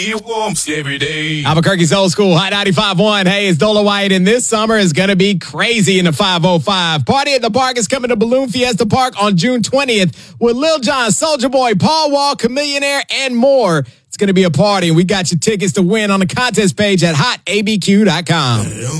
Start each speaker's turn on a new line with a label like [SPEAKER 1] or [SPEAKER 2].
[SPEAKER 1] It warms every day.
[SPEAKER 2] Albuquerque's Old School Hot 95.1. Hey, it's Dola White, and this summer is going to be crazy in the 505. Party at the Park is coming to Balloon Fiesta Park on June 20th with Lil Jon, Soulja Boy, Paul Wall, Chamillionaire, and more. It's going to be a party, and we got your tickets to win on the contest page at hotabq.com.